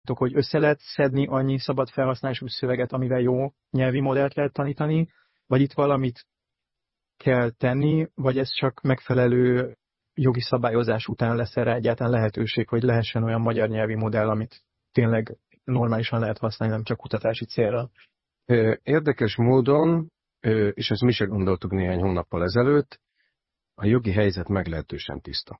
hogy össze lehet szedni annyi szabad felhasználású szöveget, amivel jó nyelvi modellt lehet tanítani, vagy itt valamit kell tenni, vagy ez csak megfelelő jogi szabályozás után lesz erre egyáltalán lehetőség, hogy lehessen olyan magyar nyelvi modell, amit tényleg normálisan lehet használni, nem csak kutatási célra. Érdekes módon, és ezt mi sem gondoltuk néhány hónappal ezelőtt, a jogi helyzet meglehetősen tiszta.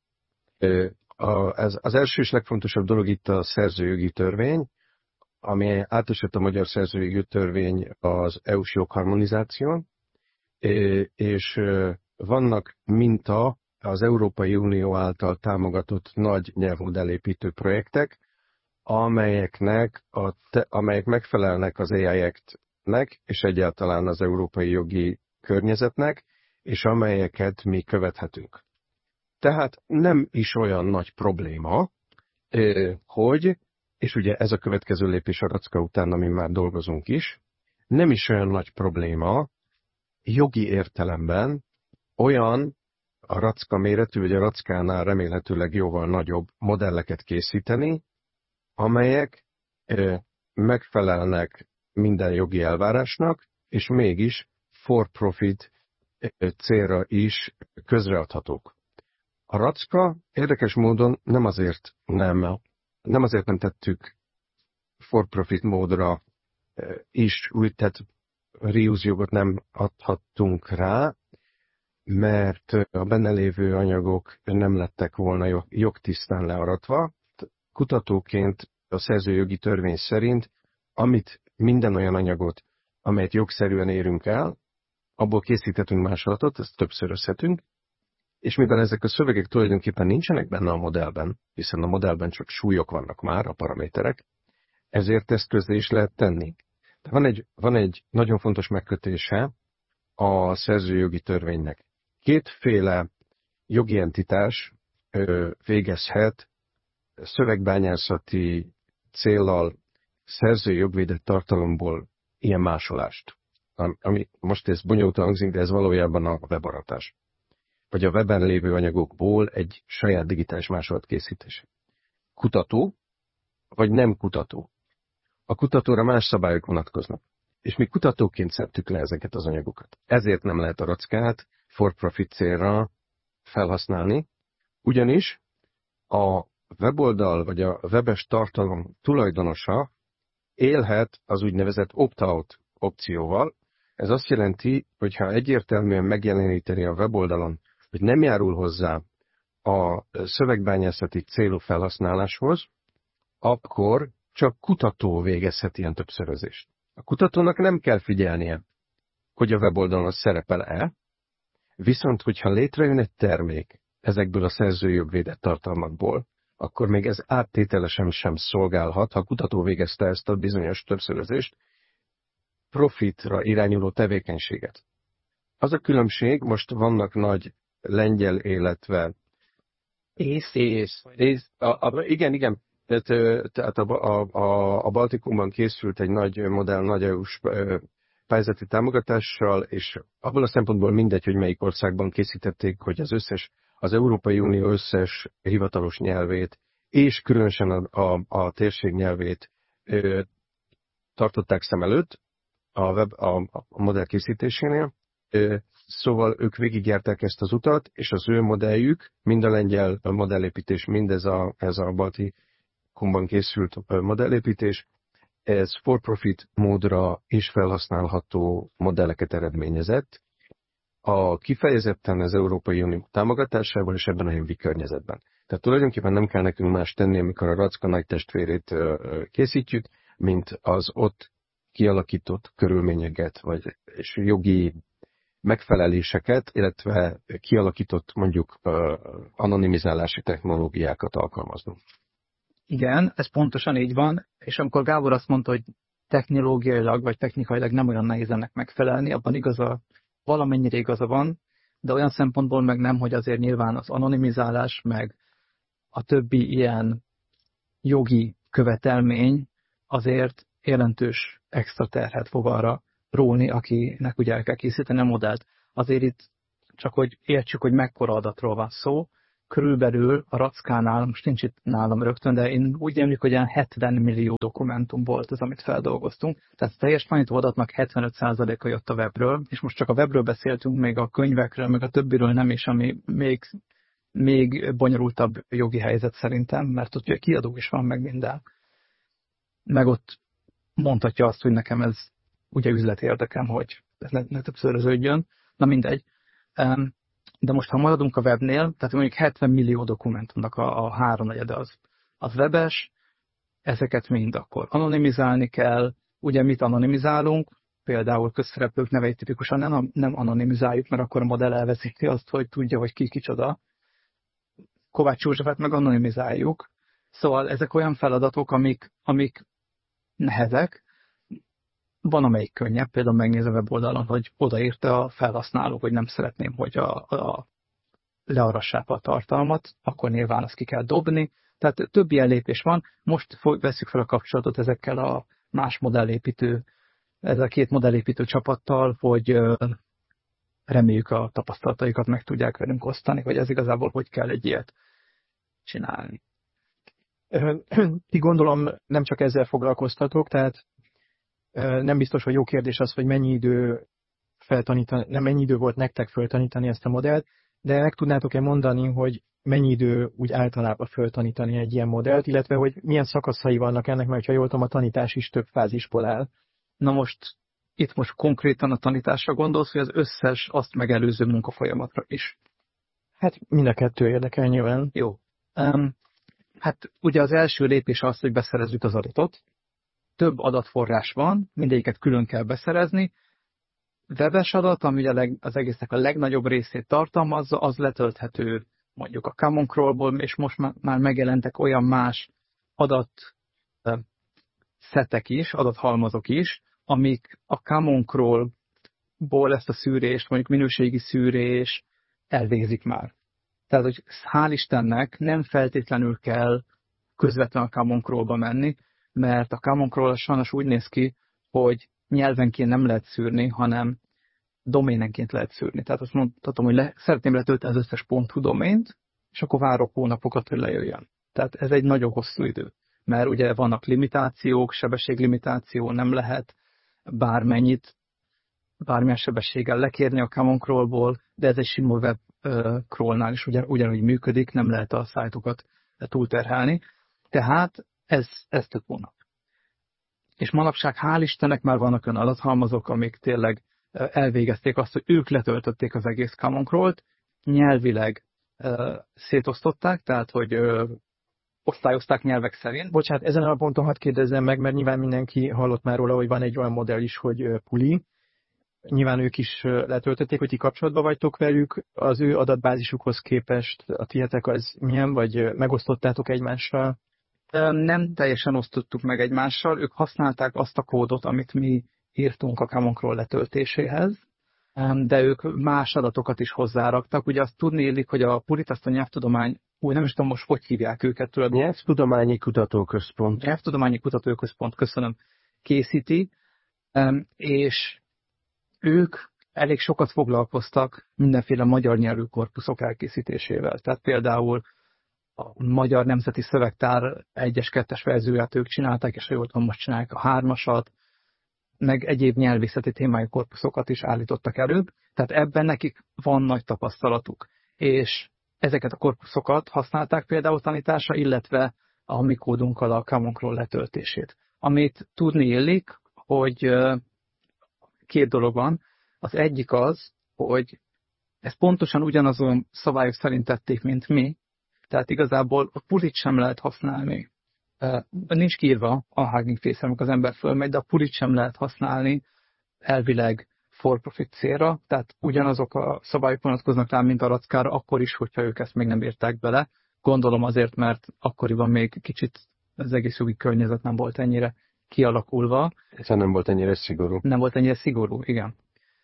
Az első és legfontosabb dolog itt a szerzőjogi törvény, ami átesett a magyar szerzőjogi törvény az EU-s jogharmonizáción, és vannak minta az Európai Unió által támogatott nagy nyelvmodellépítő projektek, amelyek megfelelnek az AI Act-nek, és egyáltalán az európai jogi környezetnek, és amelyeket mi követhetünk. Tehát nem is olyan nagy probléma, hogy, és ugye ez a következő lépés a Racka után, amin már dolgozunk is, nem is olyan nagy probléma jogi értelemben olyan a Racka méretű, vagy a Rackánál remélhetőleg jóval nagyobb modelleket készíteni, amelyek megfelelnek minden jogi elvárásnak, és mégis for-profit célra is közreadhatók. A Racka érdekes módon nem azért nem tettük for-profit módra is, úgy, tehát reuse jogot nem adhattunk rá, mert a benne lévő anyagok nem lettek volna jogtisztán learatva. Kutatóként a szerzőjogi törvény szerint, minden olyan anyagot, amelyet jogszerűen érünk el, abból készíthetünk másolatot, ezt többszörözhetünk, és mivel ezek a szövegek tulajdonképpen nincsenek benne a modellben, hiszen a modellben csak súlyok vannak már, a paraméterek, ezért ezt közzé is lehet tenni. De van egy nagyon fontos megkötése a szerzőjogi törvénynek. Kétféle jogi entitás végezhet szövegbányászati céllal szerzőjogvédett tartalomból ilyen másolást. Ami most ez bonyolultan hangzik, de ez valójában a webaratás. Vagy a weben lévő anyagokból egy saját digitális másolat készítése. Kutató, vagy nem kutató. A kutatóra más szabályok vonatkoznak. És mi kutatóként szedtük le ezeket az anyagokat. Ezért nem lehet a Rackát for-profit célra felhasználni, ugyanis a weboldal vagy a webes tartalom tulajdonosa élhet az úgynevezett opt-out opcióval. Ez azt jelenti, hogy ha egyértelműen megjeleníteni a weboldalon, hogy nem járul hozzá a szövegbányászati célú felhasználáshoz, akkor csak kutató végezhet ilyen többszörözést. A kutatónak nem kell figyelnie, hogy a weboldalon szerepel-e, viszont hogyha létrejön egy termék ezekből a szerzőjogvédett tartalmakból, akkor még ez áttételesen sem szolgálhat, ha a kutató végezte ezt a bizonyos többszörözést, profitra irányuló tevékenységet. Az a különbség, most vannak nagy lengyel, illetve igen. Tehát a Baltikumban készült egy nagy modell, nagy EU-s pályázati támogatással, és abból a szempontból mindegy, hogy melyik országban készítették, hogy az Európai Unió összes hivatalos nyelvét, és különösen a térség nyelvét tartották szem előtt a modell készítésénél. Szóval ők végigjárták ezt az utat, és az ő modelljük, mind a lengyel modellépítés, mind ez a Baltikumban készült modellépítés, ez for-profit módra is felhasználható modelleket eredményezett, kifejezetten az Európai Unió támogatásával és ebben a jogi környezetben. Tehát tulajdonképpen nem kell nekünk más tenni, amikor a Racka nagy testvérét készítjük, mint az ott kialakított körülményeket, és jogi megfeleléseket, illetve kialakított mondjuk anonimizálási technológiákat alkalmaznunk. Igen, ez pontosan így van, és amikor Gábor azt mondta, hogy technológiailag vagy technikailag nem olyan nehéz ennek megfelelni, abban valamennyire igaza van, de olyan szempontból meg nem, hogy azért nyilván az anonimizálás, meg a többi ilyen jogi követelmény azért jelentős extra terhet fog arra róni, akinek ugye el kell készíteni a modellt. Azért itt csak, hogy értsük, hogy mekkora adatról van szó, körülbelül a Rackánál, most nincs itt nálam rögtön, de én úgy emlékszem, hogy ilyen 70 millió dokumentum volt az, amit feldolgoztunk. Tehát a teljes tanító adatnak 75%-a jött a webről, és most csak a webről beszéltünk, még a könyvekről, meg a többiről nem is, ami még bonyolultabb jogi helyzet szerintem, mert ott ugye kiadó is van, meg minden. Meg ott mondhatja azt, hogy nekem ez ugye üzleti érdekem, hogy ez ne többszöröződjön. Na mindegy. De most, ha maradunk a webnél, tehát mondjuk 70 millió dokumentumnak a háromnegyede az webes, ezeket mind akkor anonimizálni kell. Ugye mit anonimizálunk? Például közszereplők neveit tipikusan nem anonimizáljuk, mert akkor a modell elveszíti azt, hogy tudja, hogy ki kicsoda. Kovács Józsefet meg anonimizáljuk. Szóval ezek olyan feladatok, amik nehezek. Van, amelyik könnyebb, például megnéz a weboldalon, hogy odaírta a felhasználó, hogy nem szeretném, hogy learassák a tartalmat, akkor nyilván azt ki kell dobni. Tehát több ilyen lépés van. Most veszük fel a kapcsolatot ezekkel a más modellépítő, ezzel a két modellépítő csapattal, hogy reméljük a tapasztalataikat meg tudják velünk osztani, hogy ez igazából hogy kell egy ilyet csinálni. Ti gondolom nem csak ezzel foglalkoztatok, tehát nem biztos, hogy jó kérdés az, hogy mennyi idő volt nektek feltanítani ezt a modellt, de meg tudnátok-e mondani, hogy mennyi idő úgy általában feltanítani egy ilyen modellt, illetve hogy milyen szakaszai vannak ennek, mert ha jól tudom, a tanítás is több fázisból áll. Na most konkrétan a tanításra gondolsz, hogy az összes azt megelőző munkafolyamatra is? Hát mind a kettő érdekel nyilván. Jó. Hát ugye az első lépés az, hogy beszerezzük az adatot. Több adatforrás van, mindegyiket külön kell beszerezni. Webes adat, ami az egésznek a legnagyobb részét tartalmazza, az letölthető mondjuk a Common Crawl-ból, és most már megjelentek olyan más adatszetek is, adathalmazok is, amik a Common Crawl-ból ezt a szűrést, mondjuk minőségi szűrés elvégzik már. Tehát, hogy hál' Istennek nem feltétlenül kell közvetlenül a Common Crawl-ba menni, mert a Common Crawl sajnos úgy néz ki, hogy nyelvenként nem lehet szűrni, hanem doménenként lehet szűrni. Tehát azt mondhatom, hogy szeretném letölteni az összes .hu domént, és akkor várok hónapokat, hogy lejöjjön. Tehát ez egy nagyon hosszú idő. Mert ugye vannak limitációk, sebességlimitáció, nem lehet bármilyen sebességgel lekérni a Common Crawl-ból, de ez egy sima web crawlnál is ugyanúgy működik, nem lehet a szájtokat túlterhelni. Tehát ez több hónap. És manapság hál' Istennek már vannak olyan adathalmazok, amik tényleg elvégezték azt, hogy ők letöltötték az egész Common Crawl-t, nyelvileg szétosztották, tehát hogy osztályozták nyelvek szerint. Bocsánat, ezen a ponton hadd kérdezzem meg, mert nyilván mindenki hallott már róla, hogy van egy olyan modell is, hogy Puli. Nyilván ők is letöltötték, hogy ti kapcsolatban vagytok velük, az ő adatbázisukhoz képest a tietek az milyen, vagy megosztottátok egymással? Nem teljesen osztottuk meg egymással, ők használták azt a kódot, amit mi írtunk a Common Crawl letöltéséhez, de ők más adatokat is hozzáraktak. Ugye azt tudni illik, hogy a Pulit, azt a nyelvtudomány, nem is tudom most, hogy hívják őket tőle. Nyelvtudományi Kutatóközpont. Nyelvtudományi Kutatóközpont, köszönöm, készíti, és ők elég sokat foglalkoztak mindenféle magyar nyelvű korpuszok elkészítésével. Tehát például a Magyar Nemzeti Szövegtár 1-es, 2-es verzióját ők csinálták, és ha jól tudom, most csinálják a 3-asat, meg egyéb nyelvészeti témájú korpuszokat is állítottak előbb. Tehát ebben nekik van nagy tapasztalatuk. És ezeket a korpuszokat használták például tanításra, illetve a mi kódunkkal a Common Crawl letöltését. Amit tudni illik, hogy két dolog van. Az egyik az, hogy ezt pontosan ugyanazon szabályok szerint tették, mint mi, tehát igazából a Pulit sem lehet használni. Nincs kiírva a Hugging Face, amikor az ember fölmegy, de a Pulit sem lehet használni elvileg for-profit célra, tehát ugyanazok a szabályok vonatkoznak rá, mint a Rackára, akkor is, hogyha ők ezt még nem írták bele. Gondolom azért, mert akkoriban még kicsit az egész jogi környezet nem volt ennyire kialakulva. Hiszen nem volt ennyire szigorú. Nem volt ennyire szigorú, igen.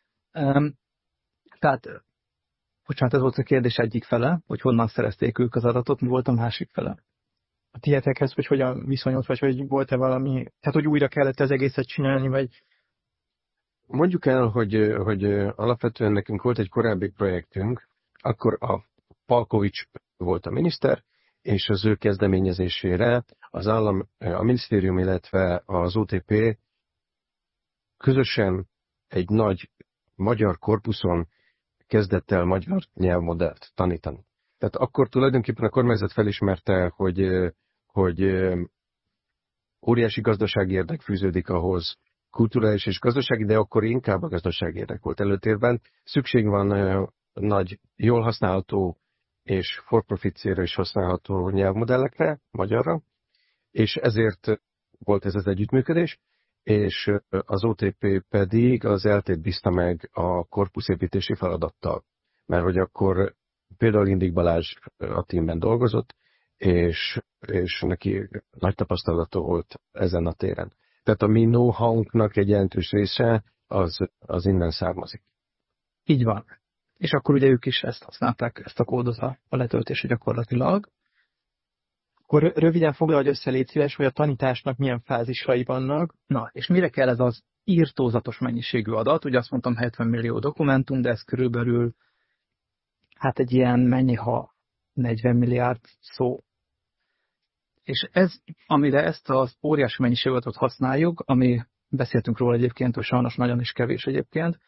Tehát, bocsánat, ez volt a kérdés egyik fele, hogy honnan szerezték ők az adatot, mi volt a másik fele. A tietekhez, hogy hogyan viszonyult, vagy hogy volt-e valami, tehát hogy újra kellett az egészet csinálni, vagy... Mondjuk el, hogy alapvetően nekünk volt egy korábbi projektünk, akkor a Palkovics volt a miniszter, és az ő kezdeményezésére a minisztérium, illetve az OTP közösen egy nagy magyar korpuszon kezdett el magyar nyelvmodellt tanítani. Tehát akkor tulajdonképpen a kormányzat felismerte, hogy óriási gazdasági érdek fűződik ahhoz, kulturális és gazdasági, de akkor inkább a gazdasági érdek volt előtérben. Szükség van nagy, jól használható és for-profit célra is használható nyelvmodellekre, magyarra, és ezért volt ez az együttműködés, és az OTP pedig az ELTE-t bízta meg a korpuszépítési feladattal. Mert hogy akkor például Indik Balázs a teamben dolgozott, és neki nagy tapasztalata volt ezen a téren. Tehát a mi know-how-nknak egy jelentős része az innen származik. Így van. És akkor ugye ők is ezt használták, ezt a kódot a letöltésre gyakorlatilag. Akkor röviden foglalj össze, légy szíves, hogy a tanításnak milyen fázisai vannak. Na, és mire kell ez az írtózatos mennyiségű adat? Ugye azt mondtam 70 millió dokumentum, de ez körülbelül hát egy ilyen mennyi, ha 40 milliárd szó. És ez, amire ezt az óriási mennyiségű adatot használjuk, ami beszéltünk róla egyébként, hogy sajnos nagyon is kevés egyébként,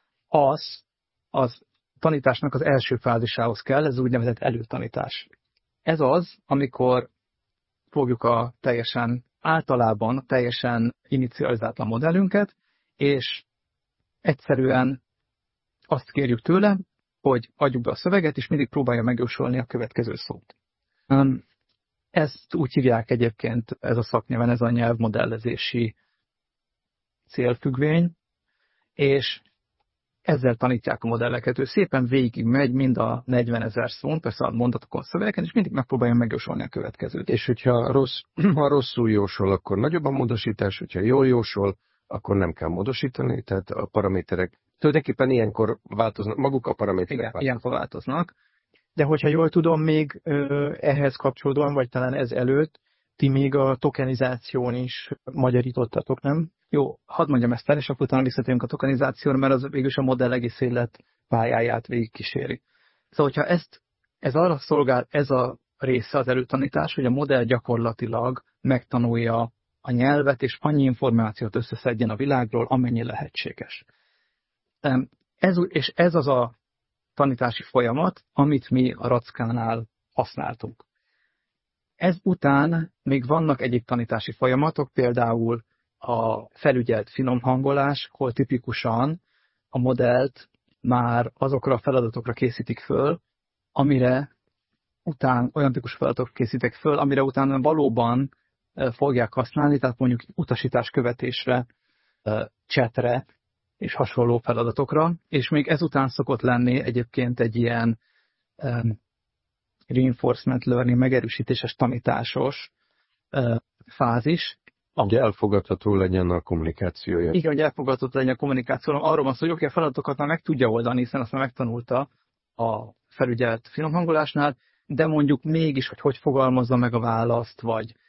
az tanításnak az első fázisához kell, ez úgynevezett előtanítás. Ez az, amikor fogjuk általában teljesen inicializátlan modellünket, és egyszerűen azt kérjük tőle, hogy adjuk be a szöveget, és mindig próbálja megjósolni a következő szót. Ezt úgy hívják egyébként, ez a szaknyelven, ez a nyelvmodellezési célfüggvény, és ezzel tanítják a modelleket. Ő szépen végig megy mind a 40 000 szón, persze a mondatokon, szövegeken, és mindig megpróbálja megjósolni a következőt. És hogyha rosszul jósol, akkor nagyobb a módosítás, hogyha jól jósol, akkor nem kell módosítani, tehát a paraméterek tulajdonképpen ilyenkor változnak, maguk a paraméterek. Igen, ilyenkor változnak. De hogyha jól tudom, még ehhez kapcsolódóan, vagy talán ez előtt, ti még a tokenizáción is magyarítottatok, nem? Jó, hadd mondjam ezt el, és akkor utána visszatérünk a tokenizációra, mert az végülis a modell egész életpályáját végigkíséri. Szóval, hogyha ez arra szolgál, ez a része az előtanítás, hogy a modell gyakorlatilag megtanulja a nyelvet, és annyi információt összeszedjen a világról, amennyi lehetséges. Ez az a tanítási folyamat, amit mi a Rackánál használtunk. Ez után még vannak egyéb tanítási folyamatok, például a felügyelt finomhangolás, hol tipikusan a modellt már azokra a feladatokra készítik föl, amire utána valóban fogják használni, tehát mondjuk utasítás követésre, chatre és hasonló feladatokra, és még ezután szokott lenni egyébként egy ilyen reinforcement learning, megerősítéses tanításos fázis. Hogy elfogadható legyen a kommunikációja. Igen, hogy elfogadható legyen a kommunikáció. Arról van szó, hogy oké, a feladatokat már meg tudja oldani, hiszen azt már megtanulta a felügyelt finomhangolásnál, de mondjuk mégis, hogy fogalmazza meg a választ,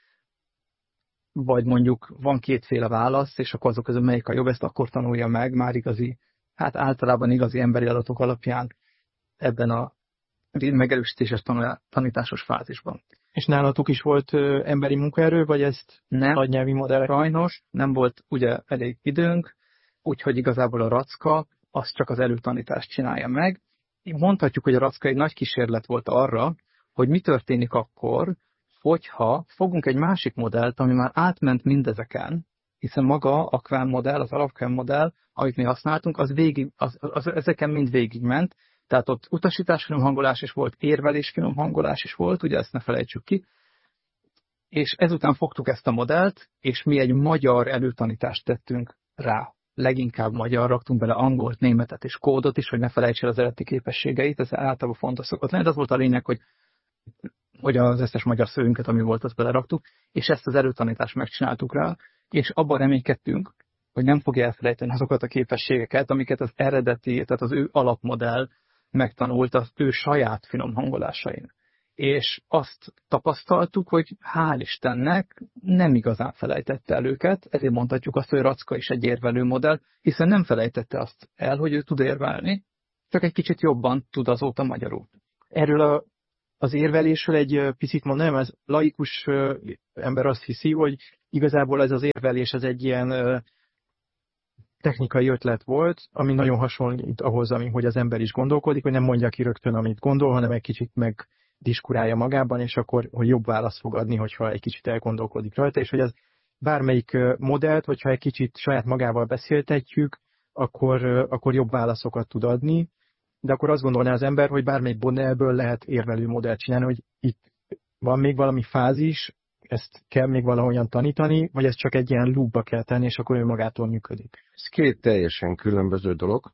vagy mondjuk van kétféle válasz, és akkor azok közül melyik a jobb, ezt akkor tanulja meg már általában igazi emberi adatok alapján ebben a megerősítéses tanításos fázisban. És nálatok is volt emberi munkaerő, vagy ezt nagy nyelvi modellek? Sajnos nem volt ugye elég időnk, úgyhogy igazából a Racka az csak az előtanítást csinálja meg. Mondhatjuk, hogy a Racka egy nagy kísérlet volt arra, hogy mi történik akkor, hogyha fogunk egy másik modellt, ami már átment mindezeken, hiszen maga a QAM modell, az alapQAM modell, amit mi használtunk, az ezeken mind végigment, tehát ott utasítás finomhangolás is volt, érvelés finomhangolás is volt, ugye ezt ne felejtsük ki. És ezután fogtuk ezt a modellt, és mi egy magyar előtanítást tettünk rá. Leginkább magyar, raktunk bele angolt, németet és kódot is, hogy ne felejts el az eredeti képességeit, ez általában fontos szokott lenni. De az volt a lényeg, hogy az összes magyar szövünket, ami volt, azt beleraktuk, és ezt az előtanítást megcsináltuk rá, és abban reménykedtünk, hogy nem fogja elfelejteni azokat a képességeket, amiket az eredeti, tehát az ő alapmodell megtanult az ő saját finom hangolásain. És azt tapasztaltuk, hogy hál' Istennek nem igazán felejtette el őket, ezért mondhatjuk azt, hogy Racka is egy érvelő modell, hiszen nem felejtette azt el, hogy ő tud érvelni, csak egy kicsit jobban tud azóta magyarul. Erről az érvelésről egy picit mondanám, az laikus ember azt hiszi, hogy igazából ez az érvelés az egy ilyen technikai ötlet volt, ami nagyon hasonlít ahhoz, hogy az ember is gondolkodik, hogy nem mondja ki rögtön, amit gondol, hanem egy kicsit megdiskurálja magában, és akkor hogy jobb választ fog adni, hogyha egy kicsit elgondolkodik rajta, és hogy az bármelyik modellt, hogyha egy kicsit saját magával beszéltetjük, akkor jobb válaszokat tud adni, de akkor azt gondolná az ember, hogy bármelyik modellből lehet érvelő modellt csinálni, hogy itt van még valami fázis, ezt kell még valahogyan tanítani, vagy ezt csak egy ilyen loopba kell tenni, és akkor ő magától működik. Ez két teljesen különböző dolog.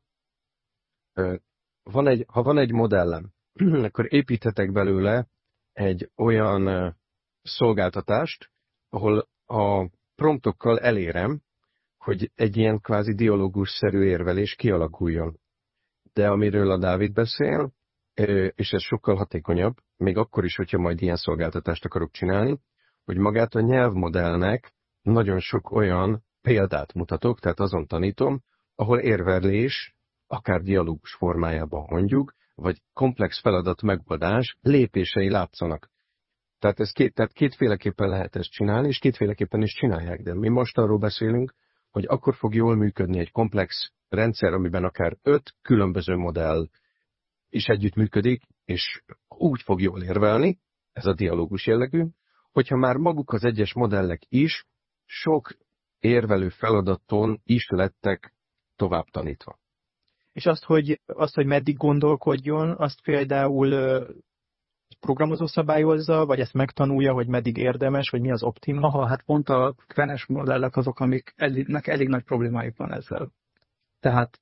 Ha van egy modellem, akkor építhetek belőle egy olyan szolgáltatást, ahol a promptokkal elérem, hogy egy ilyen kvázi dialógusszerű érvelés kialakuljon. De amiről a Dávid beszél, és ez sokkal hatékonyabb, még akkor is, hogyha majd ilyen szolgáltatást akarok csinálni, hogy magát a nyelvmodellnek nagyon sok olyan példát mutatok, tehát azon tanítom, ahol érvelés, akár dialógus formájában mondjuk, vagy komplex feladat megoldás lépései látszanak. Tehát kétféleképpen lehet ezt csinálni, és kétféleképpen is csinálják, de mi most arról beszélünk, hogy akkor fog jól működni egy komplex rendszer, amiben akár 5 különböző modell is együtt működik, és úgy fog jól érvelni, ez a dialógus jellegű, hogyha már maguk az egyes modellek is sok érvelő feladaton is lettek tovább tanítva. És azt, hogy meddig gondolkodjon, azt például programozó szabályozza, vagy ezt megtanulja, hogy meddig érdemes, vagy mi az optimum? Hát pont a kvenes modellek azok, amiknek elég nagy problémájuk van ezzel. Tehát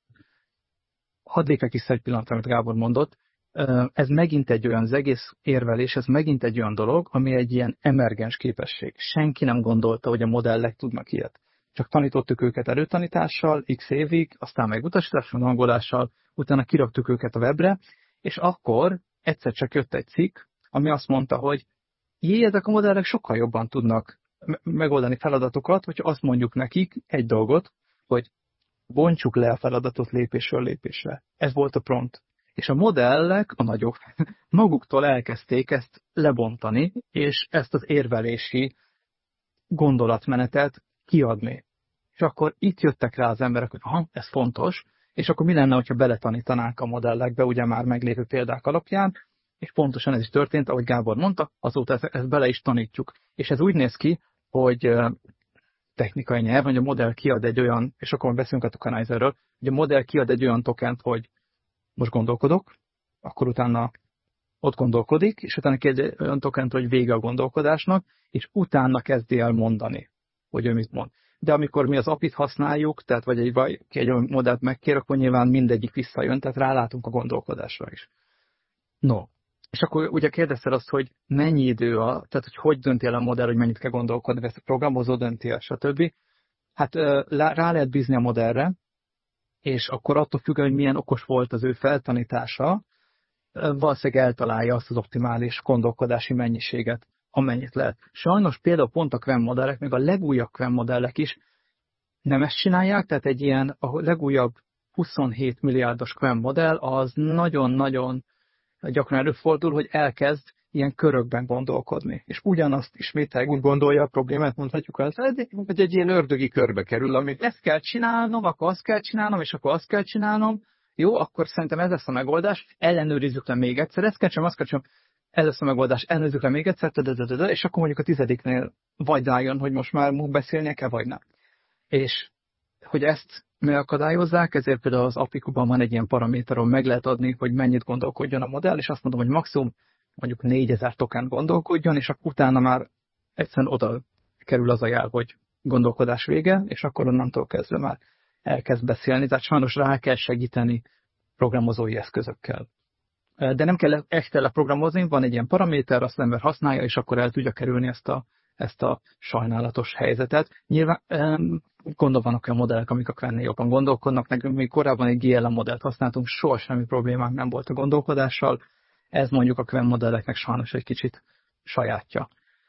hadd lépek vissza egy pillanatra, amit Gábor mondott. Ez megint egy olyan, az egész érvelés, ez megint egy olyan dolog, ami egy ilyen emergens képesség. Senki nem gondolta, hogy a modellek tudnak ilyet. Csak tanítottuk őket előtanítással, x évig, aztán meg utasítással, hangolással, utána kiraktuk őket a webre, és akkor egyszer csak jött egy cikk, ami azt mondta, hogy ezek a modellek sokkal jobban tudnak megoldani feladatokat, hogyha azt mondjuk nekik egy dolgot, hogy bontsuk le a feladatot lépésről lépésre. Ez volt a prompt. És a modellek, a nagyok, maguktól elkezdték ezt lebontani, és ezt az érvelési gondolatmenetet kiadni. És akkor itt jöttek rá az emberek, hogy ez fontos, és akkor mi lenne, hogyha beletanítanánk a modellekbe, ugye már meglévő példák alapján, és pontosan ez is történt, ahogy Gábor mondta, azóta ezt bele is tanítjuk. És ez úgy néz ki, hogy technikai nyelv, hogy a modell kiad egy olyan, és akkor beszélünk a tokenizerről, hogy a modell kiad egy olyan tokent, hogy most gondolkodok, akkor utána ott gondolkodik, és utána kiad egy olyan tokent, hogy vége a gondolkodásnak, és utána kezdi el mondani, hogy ő mit mond. De amikor mi az API-t használjuk, tehát vagy egy modellt megkér, akkor nyilván mindegyik visszajön, tehát rálátunk a gondolkodásra is. No, és akkor ugye kérdezted azt, hogy mennyi idő, tehát hogy dönti el a modell, hogy mennyit kell gondolkodni, ezt a programozó dönti el, stb. Hát rá lehet bízni a modellre, és akkor attól függően, hogy milyen okos volt az ő feltanítása, valószínűleg eltalálja azt az optimális gondolkodási mennyiséget, amennyit lehet. Sajnos például pont a QEM modellek, még a legújabb QEM modellek is nem ezt csinálják, tehát egy ilyen a legújabb 27 milliárdos QEM modell az nagyon-nagyon gyakran előfordul, hogy elkezd ilyen körökben gondolkodni. És ugyanazt ismételjük. Úgy gondolja a problémát, mondhatjuk azt, hogy egy ilyen ördögi körbe kerül, amit ezt kell csinálnom, akkor azt kell csinálnom, és akkor azt kell csinálnom. Jó, akkor szerintem ez lesz a megoldás, ellenőrizzük le még egyszer, ezt kell csinálnom, azt kell csinálnom, ez lesz a megoldás, ellenőrizzük le még egyszer, és akkor mondjuk a 10-nél vagy rájön, hogy most már beszélnie kell, vagy nem. És hogy ezt megakadályozzák, ezért például az API-ban van egy ilyen paraméteron, meg lehet adni, hogy mennyit gondolkodjon a modell, és azt mondom, hogy maximum mondjuk 4000 token gondolkodjon, és akkor utána már egyszerűen oda kerül az a jel, hogy gondolkodás vége, és akkor onnantól kezdve már elkezd beszélni, tehát sajnos rá kell segíteni programozói eszközökkel. De nem kell echt programozni, van egy ilyen paraméter, azt az ember használja, és akkor el tudja kerülni ezt a sajnálatos helyzetet. Nyilván gondol vannak olyan modellek, amik a QEM-nél jobban gondolkodnak, nekünk még korábban egy GLM modellt használtunk, soha semmi problémánk nem volt a gondolkodással, ez mondjuk a QEM modelleknek sajnos egy kicsit sajátja.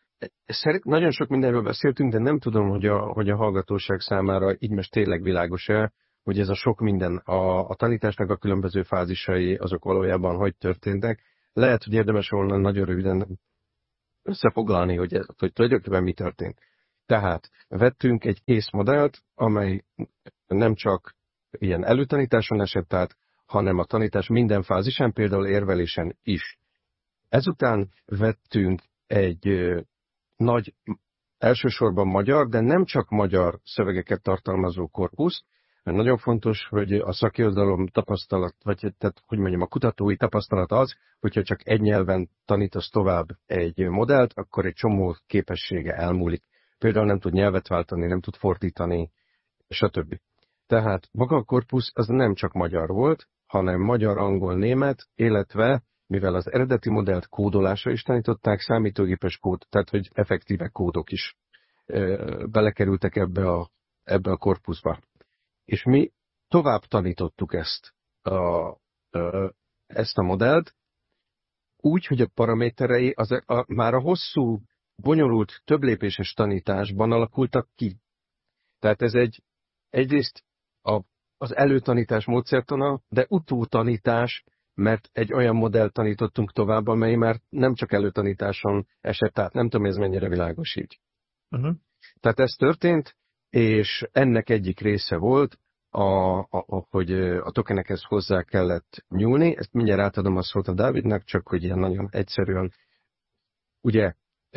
Nagyon sok mindenről beszéltünk, de nem tudom, hogy a hallgatóság számára így most tényleg világos-e, hogy ez a sok minden, a tanításnak a különböző fázisai, azok valójában hogy történtek. lehet, hogy érdemes volna nagyon röviden összefoglalni, hogy tulajdonképpen mi történt. Tehát vettünk egy kész modellt, amely nem csak ilyen előtanításon esett át, hanem a tanítás minden fázisán, például érvelésen is. Ezután vettünk egy nagy, elsősorban magyar, de nem csak magyar szövegeket tartalmazó korpuszt, mert nagyon fontos, hogy a szakirodalom tapasztalat, vagy tehát, hogy mondjam, a kutatói tapasztalat az, hogyha csak egy nyelven tanítasz tovább egy modellt, akkor egy csomó képessége elmúlik. Például nem tud nyelvet váltani, nem tud fordítani, stb. Tehát maga a korpusz az nem csak magyar volt, hanem magyar, angol, német, illetve mivel az eredeti modellt kódolásra is tanították, számítógépes kód, tehát hogy effektíve kódok is belekerültek ebbe a korpuszba. És mi tovább tanítottuk ezt a modellt, úgy, hogy a paraméterei már a hosszú, bonyolult, többlépéses tanításban alakultak ki. Tehát ez egyrészt az előtanítás módszertana, de utótanítás, mert egy olyan modellt tanítottunk tovább, amely már nem csak előtanításon esett át. Nem tudom, ez mennyire világos így. Tehát ez történt, és ennek egyik része volt, hogy a tokenekhez hozzá kellett nyúlni. Ezt mindjárt átadom a szót a Dávidnak, csak hogy ilyen nagyon egyszerűen. Ugye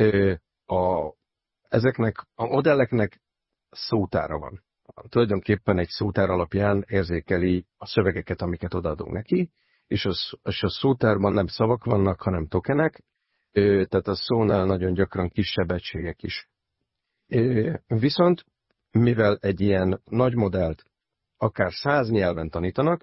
ezeknek a modelleknek szótára van. Tulajdonképpen egy szótár alapján érzékeli a szövegeket, amiket odaadunk neki, és a szótárban nem szavak vannak, hanem tokenek, tehát a szónál nagyon gyakran kisebb egységek is. Viszont, mivel egy ilyen nagy modellt akár 100 nyelven tanítanak,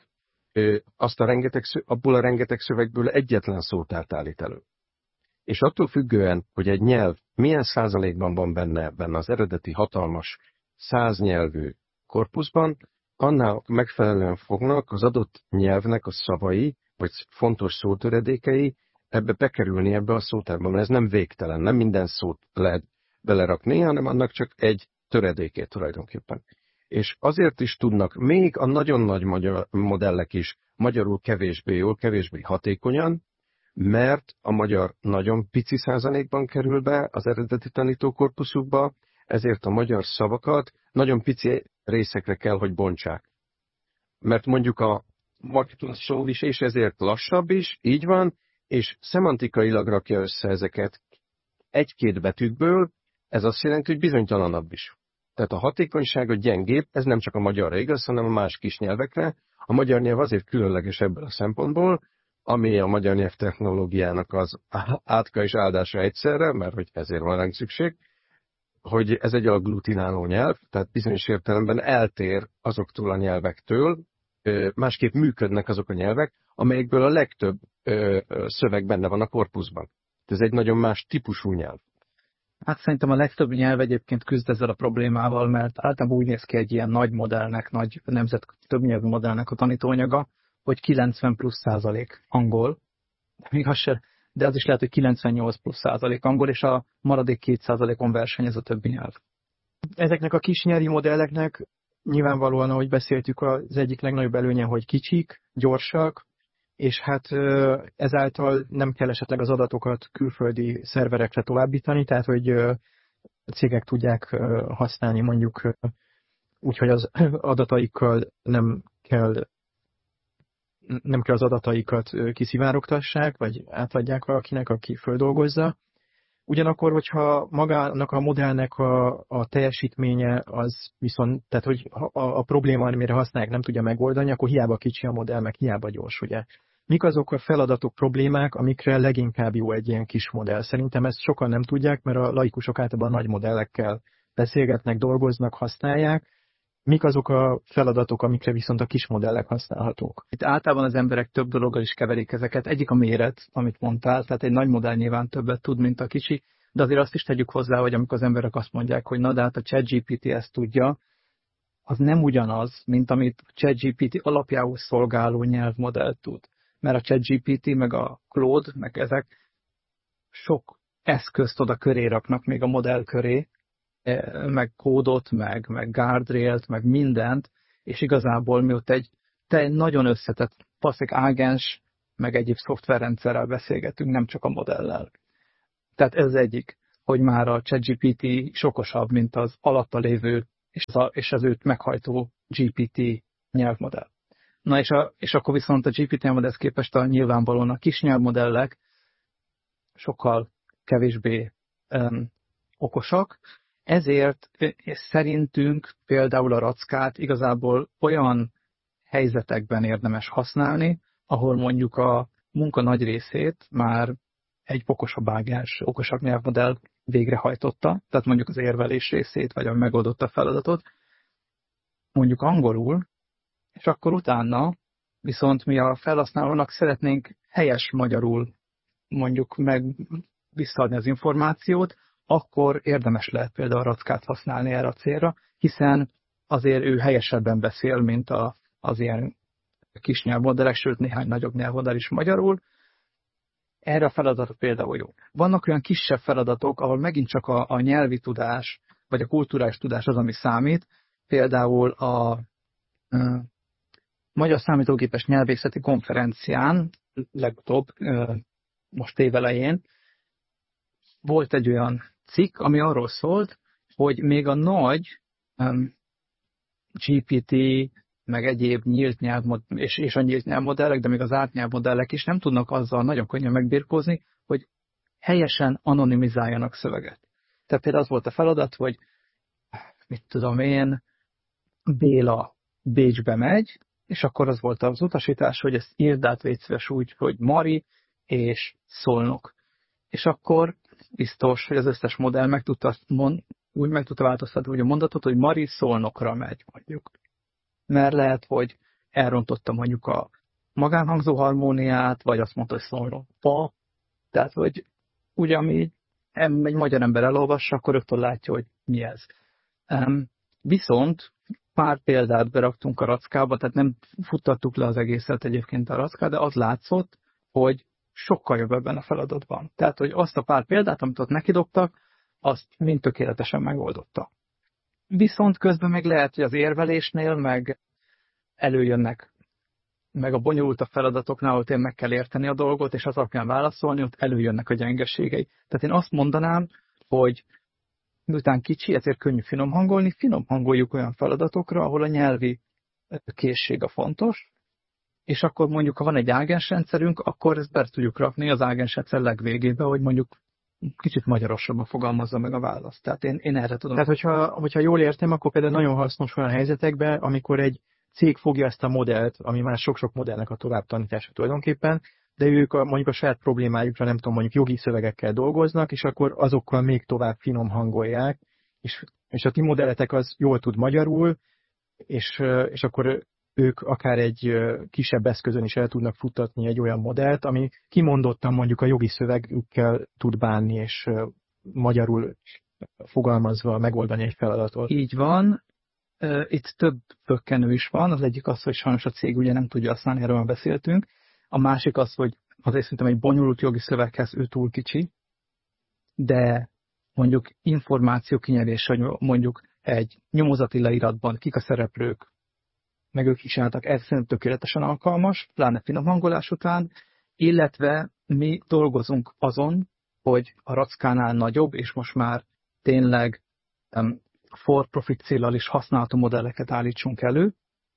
abból a rengeteg szövegből egyetlen szótárt állít elő. És attól függően, hogy egy nyelv milyen százalékban van benne az eredeti hatalmas 100 nyelvű korpuszban, annál megfelelően fognak az adott nyelvnek a szavai, vagy fontos szótöredékei bekerülni ebbe a szótárba, mert ez nem végtelen, nem minden szót lehet belerakni, hanem annak csak egy töredékét tulajdonképpen. És azért is tudnak még a nagyon nagy magyar modellek is magyarul kevésbé jól, kevésbé hatékonyan, mert a magyar nagyon pici százalékban kerül be az eredeti tanítókorpuszukba, ezért a magyar szavakat nagyon pici részekre kell, hogy bontsák. Mert mondjuk a magyar szó is, és ezért lassabb is, így van, és szemantikailag rakja össze ezeket egy-két betűkből, ez azt jelenti, hogy bizonytalanabb is. Tehát a hatékonysága gyengébb, ez nem csak a magyarra igaz, hanem a más kis nyelvekre. A magyar nyelv azért különleges ebből a szempontból, ami a magyar nyelv technológiának az átka és áldása egyszerre, mert hogy ezért van ránk szükség, hogy ez egy agglutináló nyelv, tehát bizonyos értelemben eltér azoktól a nyelvektől, másképp működnek azok a nyelvek, amelyekből a legtöbb szöveg benne van a korpuszban. Ez egy nagyon más típusú nyelv. Hát szerintem a legtöbb nyelv egyébként küzd ezzel a problémával, mert általában úgy néz ki egy ilyen nagy modellnek, nagy többnyelvű modellnek a tanítóanyaga, hogy 90+% angol, de az is lehet, hogy 98+% angol, és a maradék 2%-on versenyez a többi nyelv. Ezeknek a kis nyelvi modelleknek nyilvánvalóan, ahogy beszéltük, az egyik legnagyobb előnye, hogy kicsik, gyorsak, és hát ezáltal nem kell esetleg az adatokat külföldi szerverekre továbbítani, tehát hogy a cégek tudják használni mondjuk úgy, hogy az adataikkal nem kell az adataikat kiszivárogtassák, vagy átadják valakinek, aki földolgozza. Ugyanakkor, hogyha magának a modellnek a teljesítménye az viszont, tehát hogy a probléma, amire használják, nem tudja megoldani, akkor hiába kicsi a modell, meg hiába gyors, ugye. Mik azok a feladatok, problémák, amikre leginkább jó egy ilyen kis modell? Szerintem ezt sokan nem tudják, mert a laikusok általában nagy modellekkel beszélgetnek, dolgoznak, használják. Mik azok a feladatok, amikre viszont a kis modellek használhatók? Itt általában az emberek több dologgal is keverik ezeket. Egyik a méret, amit mondtál, tehát egy nagy modell nyilván többet tud, mint a kicsi, de azért azt is tegyük hozzá, hogy amikor az emberek azt mondják, hogy na de hát a ChatGPT ezt tudja, az nem ugyanaz, mint amit a ChatGPT alapjául szolgáló nyelvmodell tud. Mert a ChatGPT, meg a Claude, meg ezek sok eszközt oda köré raknak, még a modell köré, meg kódot, meg guardrailt, meg mindent, és igazából mióta egy nagyon összetett passzeg ágens meg egyéb szoftverrendszerrel beszélgetünk, nem csak a modellel. Tehát ez egyik, hogy már a ChatGPT is okosabb, mint az alatta lévő és az őt meghajtó GPT nyelvmodell. Na és akkor viszont a GPT nyelvmodellhez képest nyilvánvalóan a kis nyelvmodellek sokkal kevésbé okosak, ezért szerintünk például a rackát igazából olyan helyzetekben érdemes használni, ahol mondjuk a munka nagy részét már egy okosabb ágens, okosabb nyelvmodell végrehajtotta, tehát mondjuk az érvelés részét, vagy a megoldotta feladatot, mondjuk angolul, és akkor utána viszont mi a felhasználónak szeretnénk helyes magyarul mondjuk meg visszaadni az információt, akkor érdemes lehet például a rackát használni erre a célra, hiszen azért ő helyesebben beszél, mint az ilyen kis nyelvmodellek, sőt néhány nagyobb nyelvmodell is magyarul. Erre a feladatok például jó. Vannak olyan kisebb feladatok, ahol megint csak a nyelvi tudás, vagy a kulturális tudás az, ami számít. Például a Magyar Számítógépes Nyelvészeti Konferencián legutóbb, most évelején, volt egy olyan cikk, ami arról szólt, hogy még a nagy GPT, meg egyéb nyílt és a nyílt nyelvmodellek, de még az átnyelvmodellek is nem tudnak azzal nagyon könnyen megbirkózni, hogy helyesen anonimizáljanak szöveget. Tehát például az volt a feladat, hogy mit tudom én, Béla Bécsbe megy, és akkor az volt az utasítás, hogy ezt írd át légy szíves úgy, hogy Mari és Szolnok. És akkor biztos, hogy az összes modell úgy meg tudta változtatni hogy a mondatot, hogy Mari Szolnokra megy, mondjuk. Mert lehet, hogy elrontotta mondjuk a magánhangzó harmóniát, vagy azt mondta, hogy Szolnokba. Tehát, hogy ugyanígy egy magyar ember elolvassa, akkor rögtön látja, hogy mi ez. Viszont pár példát beraktunk a rackába, tehát nem futtattuk le az egészet egyébként a rackát, de az látszott, hogy sokkal jobb ebben a feladatban. Tehát, hogy azt a pár példát, amit ott nekidobtak, azt mind tökéletesen megoldotta. Viszont közben meg lehet, hogy az érvelésnél meg előjönnek, meg a bonyolultabb feladatoknál, ahol tényleg meg kell érteni a dolgot, és az alapján válaszolni, ott előjönnek a gyengeségei. Tehát én azt mondanám, hogy miután kicsi, ezért könnyű finom hangoljuk olyan feladatokra, ahol a nyelvi készség a fontos, és akkor mondjuk, ha van egy ágensrendszerünk, akkor ezt be tudjuk rakni az ágensrendszer legvégébe, hogy mondjuk kicsit magyarosabban fogalmazza meg a választ. Tehát én erre tudom. Tehát, hogyha jól értem, akkor például nagyon hasznos olyan helyzetekben, amikor egy cég fogja ezt a modellt, ami már sok-sok modellnek a továbbtanítása tulajdonképpen, de ők mondjuk a saját problémájukra, nem tudom, mondjuk jogi szövegekkel dolgoznak, és akkor azokkal még tovább finom hangolják, és a ti modelletek az jól tud magyarul, és akkor ők akár egy kisebb eszközön is el tudnak futtatni egy olyan modellt, ami kimondottan mondjuk a jogi szövegükkel tud bánni, és magyarul fogalmazva megoldani egy feladatot. Így van. Itt több pökkenő is van. Az egyik az, hogy sajnos a cég ugye nem tudja használni, erről már beszéltünk. A másik az, hogy azért szerintem egy bonyolult jogi szöveghez ő túl kicsi, de mondjuk információ kinyerés, hogy mondjuk egy nyomozati leíratban kik a szereplők, meg ők is álltak, ez szerintem tökéletesen alkalmas, pláne finom hangolás után, illetve mi dolgozunk azon, hogy a rackánál nagyobb, és most már tényleg for profit céllal is használható modelleket állítsunk elő,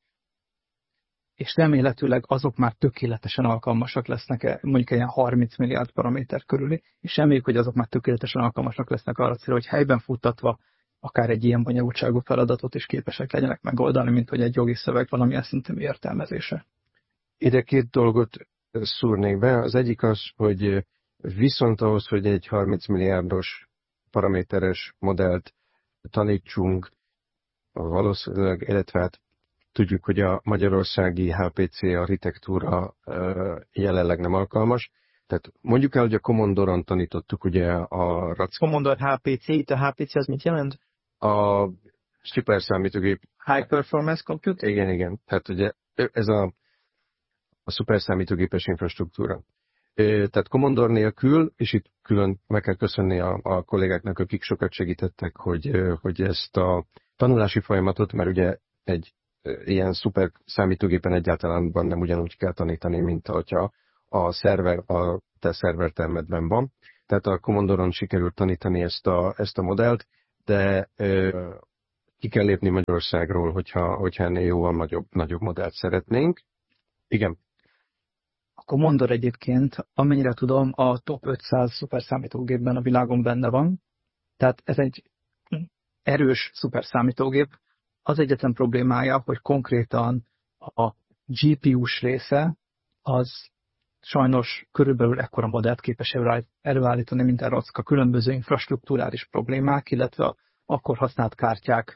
és remélhetőleg azok már tökéletesen alkalmasak lesznek, mondjuk ilyen 30 milliárd paraméter körüli, és reméljük, hogy azok már tökéletesen alkalmasak lesznek arra célra, hogy helyben futtatva akár egy ilyen bonyolultságú feladatot is képesek legyenek megoldani, mint hogy egy jogi szöveg valamilyen szintű értelmezése. Ide két dolgot szúrnék be. Az egyik az, hogy viszont ahhoz, hogy egy 30 milliárdos paraméteres modellt tanítsunk, valószínűleg, illetve hát tudjuk, hogy a magyarországi HPC architektúra jelenleg nem alkalmas. Tehát mondjuk el, hogy a Commodore-on tanítottuk ugye a Commodore HPC, itt a HPC az mit jelent? A szuperszámítógép. High Performance Computer? Igen. Tehát ugye ez a szuperszámítógépes infrastruktúra. Tehát Commodore nélkül, és itt külön meg kell köszönni a kollégáknak, akik sokat segítettek, hogy ezt a tanulási folyamatot, mert ugye egy ilyen szuper számítógépen egyáltalán nem ugyanúgy kell tanítani, mint hogyha a te szervertermedben van. Tehát a Commodore-on sikerült tanítani ezt a modellt, de ki kell lépni Magyarországról, hogyha ennél jóval nagyobb modellt szeretnénk. Igen. A Commodore egyébként, amennyire tudom, a top 500 szuperszámítógépben a világon benne van. Tehát ez egy erős szuperszámítógép. Az egyetlen problémája, hogy konkrétan a GPU-s része az sajnos körülbelül ekkora modellt képes előállítani, mint a Rocka. Különböző infrastruktúrális problémák, illetve akkor használt kártyák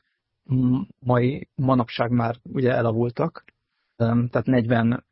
manapság már ugye elavultak. Tehát 40,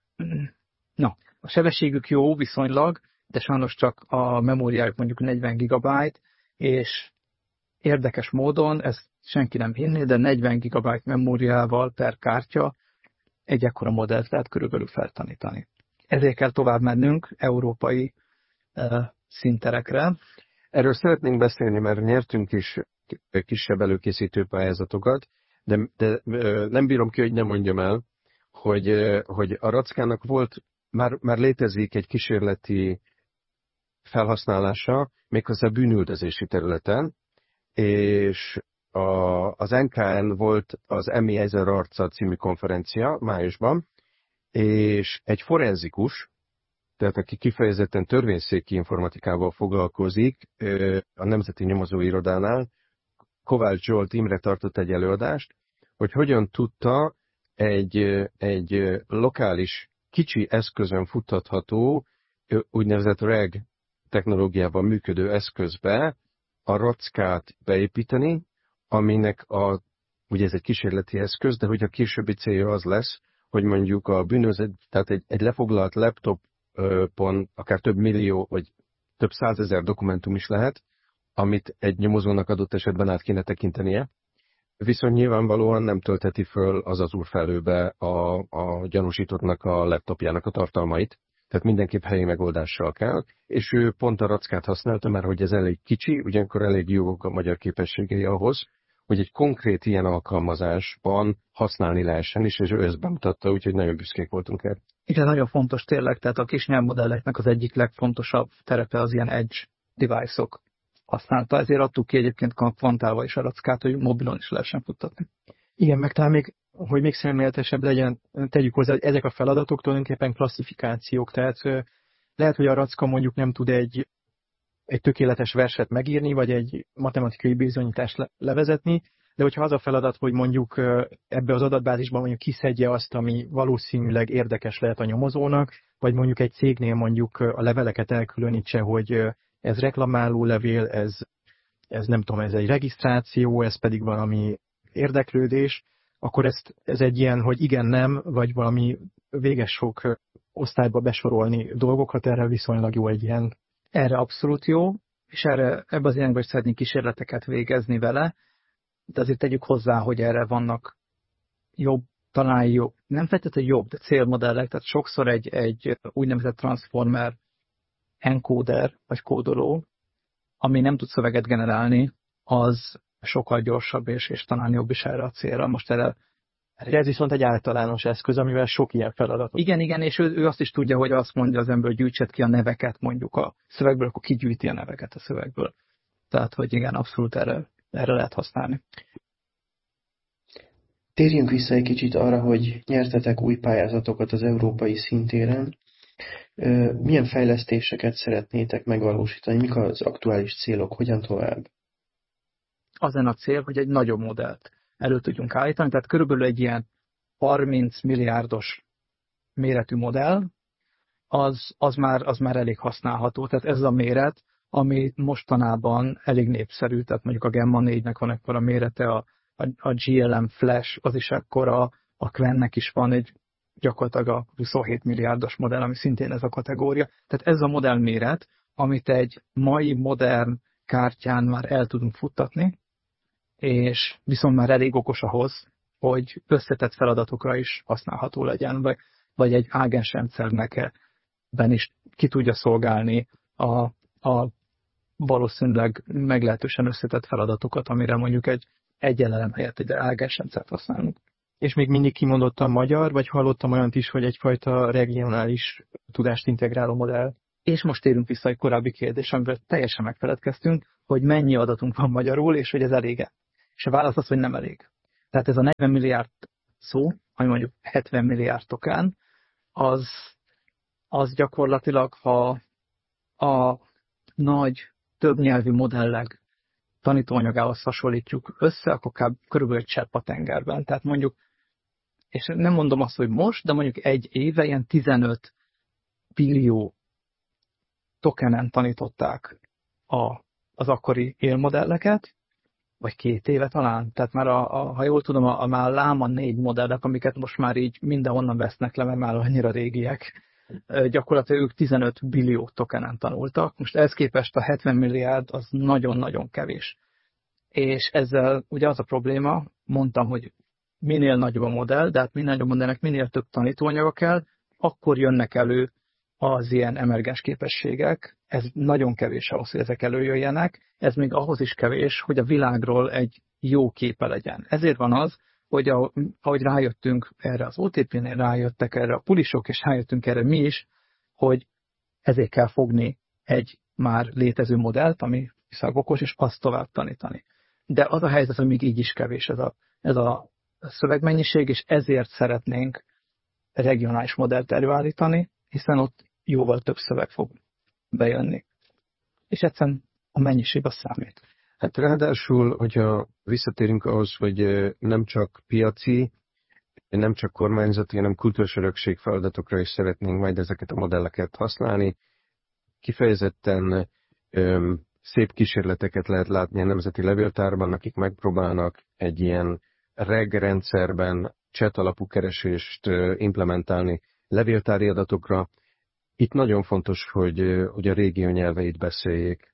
a sebességük jó viszonylag, de sajnos csak a memóriájuk mondjuk 40 GB, és érdekes módon, ezt senki nem hinné, de 40 GB memóriával per kártya egy ekkora modellt lehet körülbelül feltanítani. Ezért kell tovább mennünk európai szinterekre. Erről szeretnénk beszélni, mert nyertünk is kisebb előkészítő pályázatokat, de nem bírom ki, hogy nem mondjam el, hogy a Rackának volt, már létezik egy kísérleti felhasználása, méghozzá bűnüldözési területen, és az NKN volt az Emi Ezer arca című konferencia májusban, és egy forenzikus, tehát aki kifejezetten törvényszéki informatikával foglalkozik, a Nemzeti Nyomozóirodánál, Kovács Zsolt Imre tartott egy előadást, hogy hogyan tudta egy lokális, kicsi eszközön futtatható, úgynevezett REG technológiával működő eszközbe a Rackát beépíteni, aminek ugye ez egy kísérleti eszköz, de hogy a későbbi célja az lesz, hogy mondjuk a bűnözet, tehát egy lefoglalt laptopon akár több millió, vagy több százezer dokumentum is lehet, amit egy nyomozónak adott esetben át kéne tekintenie, viszont nyilvánvalóan nem töltheti föl az úrfelhőbe a gyanúsítottnak a laptopjának a tartalmait, tehát mindenképp helyi megoldással kell, és ő pont a Rackát használta, mert hogy ez elég kicsi, ugyanakkor elég jók a magyar képességei ahhoz, hogy egy konkrét ilyen alkalmazásban használni lehessen, és ő ezt bemutatta, úgyhogy nagyon büszkék voltunk erre. Igen, nagyon fontos tényleg, tehát a kis nyelvmodelleknek az egyik legfontosabb terepe az ilyen edge device-ok használta, ezért adtuk ki egyébként Kvantával is a Rackát, hogy mobilon is lehessen futtatni. Igen, meg talán még, hogy még szemléletesebb legyen, tegyük hozzá, hogy ezek a feladatok tulajdonképpen klasszifikációk, tehát lehet, hogy a Racka mondjuk nem tud egy tökéletes verset megírni, vagy egy matematikai bizonyítást levezetni, de hogyha az a feladat, hogy mondjuk ebbe az adatbázisban mondjuk kiszedje azt, ami valószínűleg érdekes lehet a nyomozónak, vagy mondjuk egy cégnél mondjuk a leveleket elkülönítse, hogy ez reklamáló levél, ez nem tudom, ez egy regisztráció, ez pedig valami érdeklődés, akkor ez egy ilyen, hogy igen-nem, vagy valami véges sok osztályba besorolni dolgokat, erre viszonylag jó egy ilyen. Erre abszolút jó, és ebbe az irányba is szeretnénk kísérleteket végezni vele, de azért tegyük hozzá, hogy erre vannak talán jobb, nem feltétlenül jobb, de célmodellek, tehát sokszor egy úgynevezett transformer encoder, vagy kódoló, ami nem tud szöveget generálni, az sokkal gyorsabb, és talán jobb is erre a célra. Most erre ez viszont egy általános eszköz, amivel sok ilyen feladatot. Igen, és ő azt is tudja, hogy azt mondja az ember, hogy gyűjtset ki a neveket mondjuk a szövegből, akkor kigyűjti a neveket a szövegből. Tehát, hogy igen, abszolút erre lehet használni. Térjünk vissza egy kicsit arra, hogy nyertetek új pályázatokat az európai szintéren. Milyen fejlesztéseket szeretnétek megvalósítani? Mik az aktuális célok? Hogyan tovább? Az lenne a cél, hogy egy nagyobb modellt elő tudjunk állítani, tehát körülbelül egy ilyen 30 milliárdos méretű modell, az már elég használható. Tehát ez a méret, ami mostanában elég népszerű, tehát mondjuk a Gemma 4-nek van ekkora mérete, a GLM Flash, az is ekkora, a Qwennek is van egy gyakorlatilag a 27 milliárdos modell, ami szintén ez a kategória. Tehát ez a modell méret, amit egy mai modern kártyán már el tudunk futtatni, és viszont már elég okos ahhoz, hogy összetett feladatokra is használható legyen, vagy egy ágensrendszernek is ki tudja szolgálni a valószínűleg meglehetősen összetett feladatokat, amire mondjuk egy elem helyett egy ágensrendszert használunk. És még mindig kimondottan magyar, vagy hallottam olyant is, hogy egyfajta regionális tudást integráló modell? És most térünk vissza egy korábbi kérdés, amiből teljesen megfeledkeztünk, hogy mennyi adatunk van magyarul, és hogy ez elég-e. És a válasz az, hogy nem elég. Tehát ez a 40 milliárd szó, ami mondjuk 70 milliárd tokán, az gyakorlatilag, ha a nagy többnyelvű modellek tanítóanyagához hasonlítjuk össze, akkor körülbelül egy csepp a tengerben. Tehát mondjuk, és nem mondom azt, hogy most, de mondjuk egy éve ilyen 15 billió tokenen tanították az akkori élmodelleket, vagy 2 éve talán. Tehát már, ha jól tudom, már láma 4 modellek, amiket most már így mindenhonnan vesznek le, mert már annyira régiek. Gyakorlatilag ők 15 billió tokenen tanultak. Most ehhez képest a 70 milliárd az nagyon-nagyon kevés. És ezzel ugye az a probléma, mondtam, hogy minél nagyobb a modell, de hát minél nagyobb modellnek minél több tanítóanyaga kell, akkor jönnek elő az ilyen emergens képességek. Ez nagyon kevés ahhoz, hogy ezek előjöjjenek. Ez még ahhoz is kevés, hogy a világról egy jó képe legyen. Ezért van az, hogy ahogy rájöttünk erre az OTP-nél, rájöttek erre a pulisok, és rájöttünk erre mi is, hogy ezért kell fogni egy már létező modellt, ami viszonylag okos, és azt tovább tanítani. De az a helyzet, hogy még így is kevés ez a szövegmennyiség, és ezért szeretnénk regionális modellt előállítani, hiszen ott jóval több szöveg fog bejönni. És egyszerűen a mennyiség az számít. Hát ráadásul, hogyha visszatérünk ahhoz, hogy nem csak piaci, nem csak kormányzati, hanem kulturális örökség feladatokra is szeretnénk majd ezeket a modelleket használni. Kifejezetten szép kísérleteket lehet látni a Nemzeti Levéltárban, akik megpróbálnak egy ilyen reg rendszerben chat alapú keresést implementálni levéltári adatokra. Itt nagyon fontos, hogy a régió nyelveit beszéljék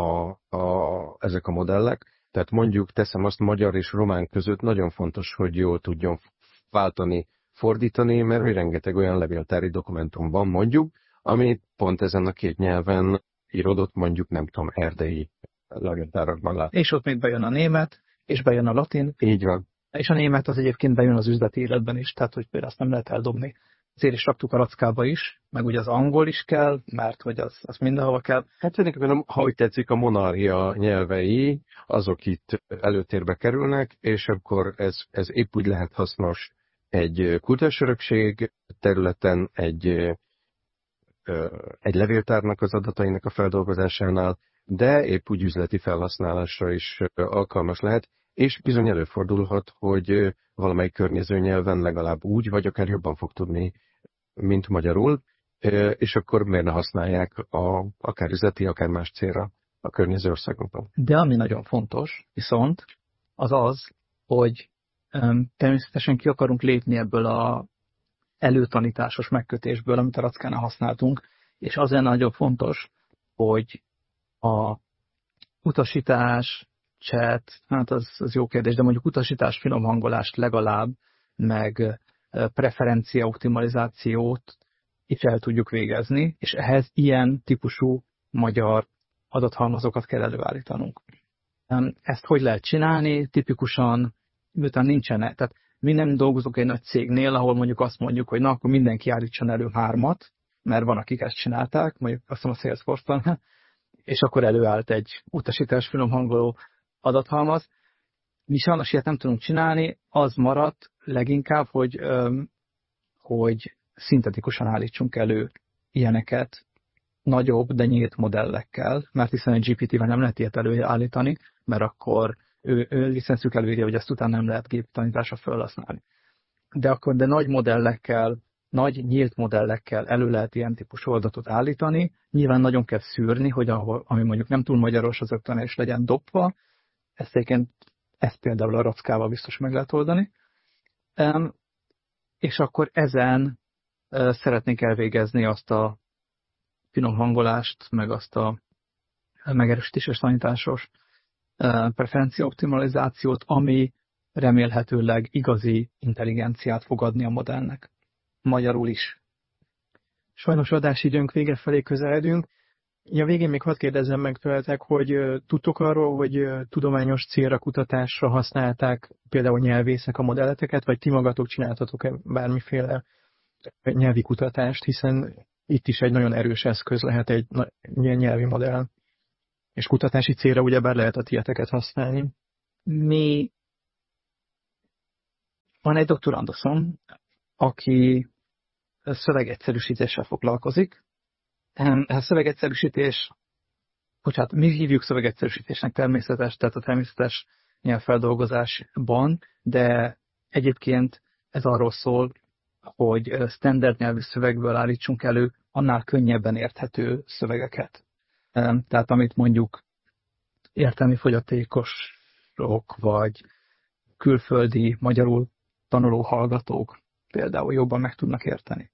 ezek a modellek. Tehát mondjuk, teszem azt, magyar és román között nagyon fontos, hogy jól tudjon váltani, fordítani, mert hogy rengeteg olyan levéltári dokumentum van mondjuk, ami pont ezen a 2 nyelven írodott, mondjuk nem tudom, erdélyi levéltárakban lát. És ott még bejön a német, és bejön a latin. Így van. És a német az egyébként bejön az üzleti életben is, tehát hogy például azt nem lehet eldobni. Ezért is raktuk a rackába is, meg ugye az angol is kell, mert hogy az mindenhova kell. Hát szerintem, ha úgy tetszik, a monarchia nyelvei, azok itt előtérbe kerülnek, és akkor ez épp úgy lehet hasznos egy kulturális örökség területen, egy levéltárnak az adatainak a feldolgozásánál, de épp úgy üzleti felhasználásra is alkalmas lehet, és bizony előfordulhat, hogy valamelyik környező nyelven legalább úgy, vagy akár jobban fog tudni, mint magyarul, és akkor miért ne használják akár üzleti, akár más célra a környező országokban. De ami nagyon fontos, viszont az, hogy természetesen ki akarunk lépni ebből az előtanításos megkötésből, amit a rackánál használtunk, és az lenne nagyon fontos, hogy a utasítás, chat, hát az jó kérdés, de mondjuk utasítás, finomhangolást legalább, meg preferencia optimalizációt is el tudjuk végezni, és ehhez ilyen típusú magyar adathalmazokat kell előállítanunk. Ezt hogy lehet csinálni? Tipikusan, miután nincsenek, tehát mi nem dolgozunk egy nagy cégnél, ahol mondjuk azt mondjuk, hogy na, akkor mindenki állítson elő 3, mert van, akik ezt csinálták, mondjuk azt mondom a Salesforce-ban, és akkor előállt egy utasítás finomhangoló adathalmaz. Mi sajnos ilyet nem tudunk csinálni, az maradt leginkább, hogy szintetikusan állítsunk elő ilyeneket nagyobb, de nyílt modellekkel, mert hiszen egy GPT-vel nem lehet ilyet előállítani, mert akkor ő licenszük előírja, hogy ezt utána nem lehet géptanításra felhasználni. De nagy modellekkel, nagy nyílt modellekkel elő lehet ilyen típusú adatot állítani. Nyilván nagyon kell szűrni, hogy ami mondjuk nem túl magyaros, az rögtön is legyen dobva. Ezt például a rackával biztos meg lehet oldani. És akkor ezen szeretnénk elvégezni azt a finom hangolást, meg azt a megerősítéses tanításos preferencia optimalizációt, ami remélhetőleg igazi intelligenciát fog adni a modellnek. Magyarul is. Sajnos adásidőnk vége felé közeledünk. Ja, végén még hadd kérdezzem meg tőletek, hogy tudtok arról, hogy tudományos célra, kutatásra használták például nyelvészek a modelleteket, vagy ti magatok csináltatok-e bármiféle nyelvi kutatást, hiszen itt is egy nagyon erős eszköz lehet egy ilyen nyelvi modell. És kutatási célra ugyebár lehet a tieteket használni. Van egy doktoranduszom, aki szövegegyszerűsítéssel foglalkozik. A szövegegyszerűsítés, mi hívjuk szövegegyszerűsítésnek természetes, tehát a természetes nyelvfeldolgozásban, de egyébként ez arról szól, hogy standard nyelvű szövegből állítsunk elő annál könnyebben érthető szövegeket. Tehát amit mondjuk értelmi fogyatékosok vagy külföldi magyarul tanuló hallgatók például jobban meg tudnak érteni.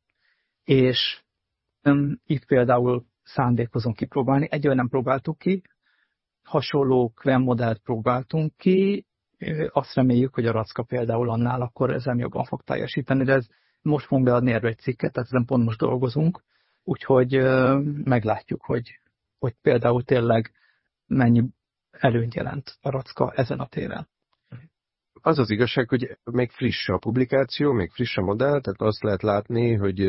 És itt például szándékozunk kipróbálni. Egyébként nem próbáltuk ki, hasonló QEM modellt próbáltunk ki, azt reméljük, hogy a Racka például annál akkor ezen jobban fog teljesíteni, de most fogunk beadni erről egy cikket, tehát ezen pont most dolgozunk, úgyhogy meglátjuk, hogy például tényleg mennyi előnyt jelent a Racka ezen a téren. Az az igazság, hogy még friss a publikáció, még friss a modell, tehát azt lehet látni, hogy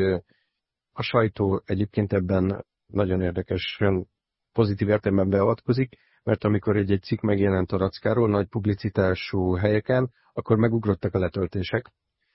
a sajtó egyébként ebben nagyon érdekesen pozitív értelemben beavatkozik, mert amikor egy cikk megjelent a Rackáról nagy publicitású helyeken, akkor megugrottak a letöltések.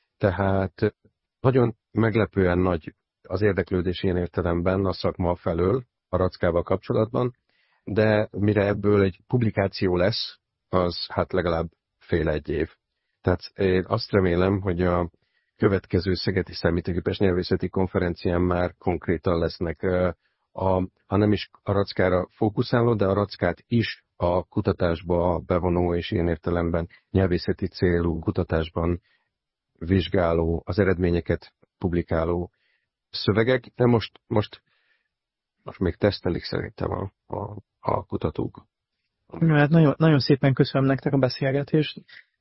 Tehát nagyon meglepően nagy az érdeklődés ilyen értelemben a szakma felől a Rackával kapcsolatban, de mire ebből egy publikáció lesz, az hát legalább fél-egy év. Tehát én azt remélem, hogy a következő Szegedi Számítógépes Nyelvészeti Konferencián már konkrétan lesznek, ha nem is a Rackára fókuszáló, de a Rackát is a kutatásba bevonó és ilyen értelemben nyelvészeti célú kutatásban vizsgáló, az eredményeket publikáló szövegek, de most még tesztelik szerintem a kutatók. Hát nagyon, nagyon szépen köszönöm nektek a beszélgetést.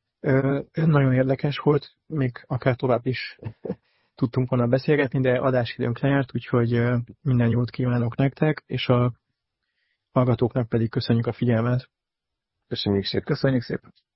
Nagyon érdekes volt, még akár tovább is tudtunk volna beszélgetni, de adásidőnk lejárt, úgyhogy minden jót kívánok nektek, és a hallgatóknak pedig köszönjük a figyelmet. Köszönjük szépen. Köszönjük szépen.